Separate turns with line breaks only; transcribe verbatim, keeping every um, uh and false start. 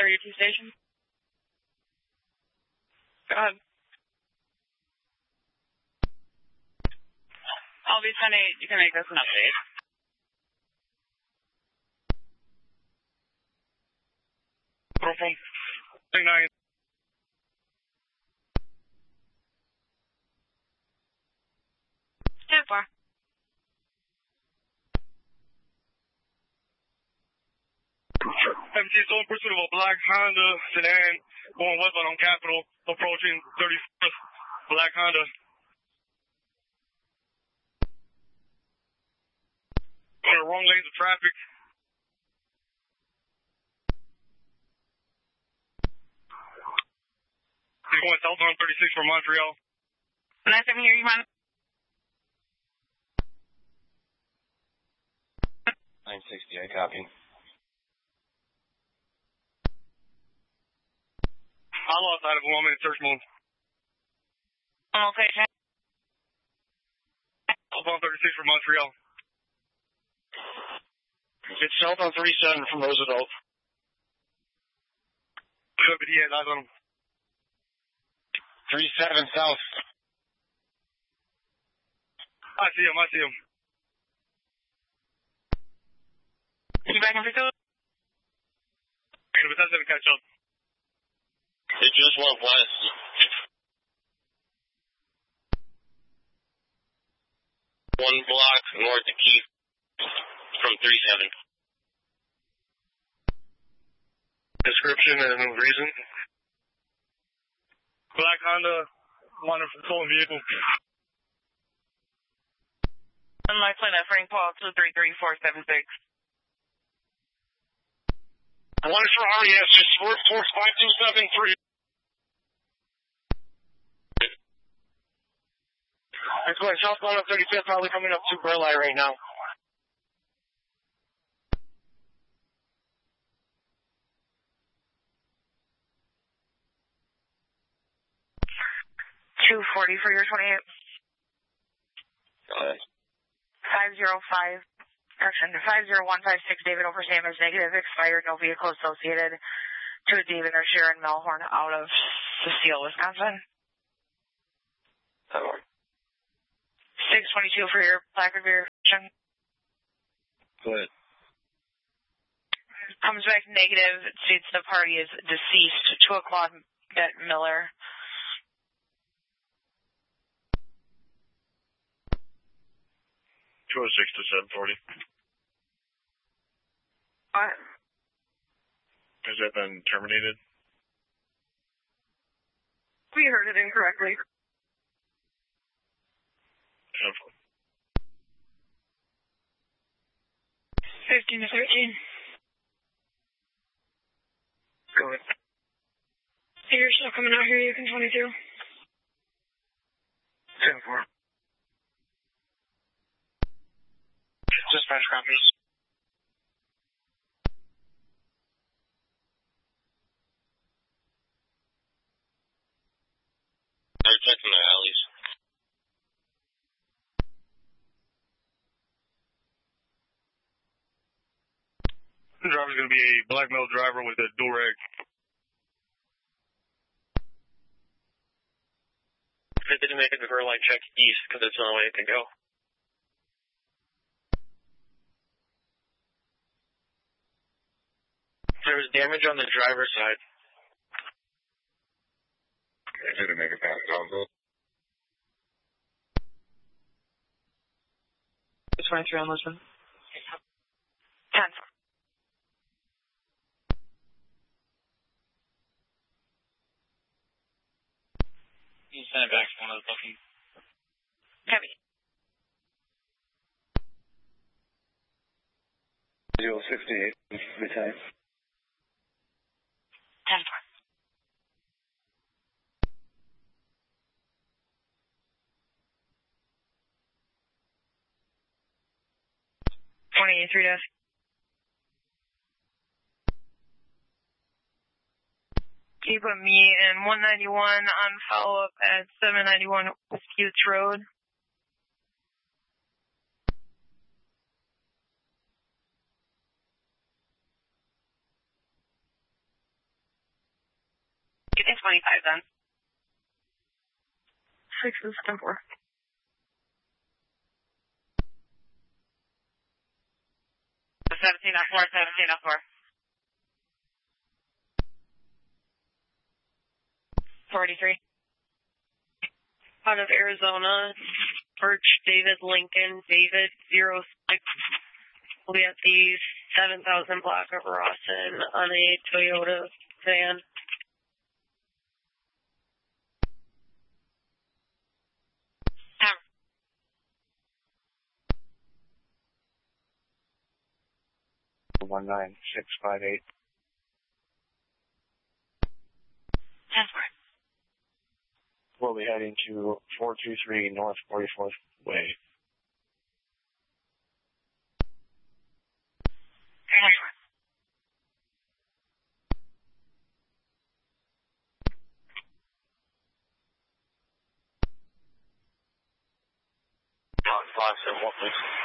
thirty-two station. Go ahead. I'll be ten eight. You can make this an update.
From nine.
ten four.
M T still in pursuit of a black Honda sedan going westbound on Capitol, approaching thirty-fifth. Black Honda. On the wrong lanes of traffic. He's going south on thirty-six from Montreal.
Nice to hear you, man.
nine sixty, I copy.
I'm outside of one minute search mode.
Okay, check.
South on thirty-six from Montreal. It's south on thirty-seven from Roosevelt. Good, but he has eyes on him.
thirty-seven south.
I see him, I see him.
You back in pursuit?
Okay, but that's gonna catch up.
It just went west. One block north of Keith from three seven.
Description and reason. Black Honda, wanted from stolen vehicle.
And my plane at Frank Paul, two three three four seven six.
One is for R E S, just four four five two seven three. It's going southbound on thirty-fifth, probably coming up to Burleigh right now.
two forty for your twenty-eight.
Go ahead.
five zero five, correction, five zero one five six David over Sam is negative, expired, no vehicle associated to a David or Sharon Melhorn out of Cecile, Wisconsin.
That works.
six twenty-two for your placard verification.
Go ahead.
Comes back negative, it states the party is deceased, two o'clock at Miller.
two oh six to seven forty.
What?
Has that been terminated?
We heard it incorrectly. fifteen to thirteen.
Go ahead.
Hey, you're still coming out here, you can twenty-two.
ten four. Dispatch copies.
They're checking the alleys.
The driver's going to be a black male driver with a do-rag.
They didn't make it the Burleigh check east because it's the only way it can go. There was damage on the driver's side.
They didn't make it past Gonzo.
It's twenty-three on Lisbon. ten four.
You can send it back to one of the bookings.
Heavy.
zero sixty-eight, retain.
ten four. twenty-eight three dash. You put me in one ninety-one on follow-up at seven ninety-one Westcutes Road. twenty-five then. six is ten four. seventeen on four, seventeen on four. forty-three.
Out of Arizona, Birch, David, Lincoln, David, zero six. We'll be at the seven thousand block of Rawson on a Toyota van.
One nine six five eight.
Ten
We'll be heading to four two three North forty-fourth Way.
Five seven one, please.